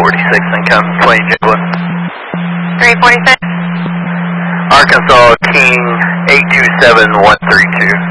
346 and come 20 Jacobin. 346. Arkansas King 827132.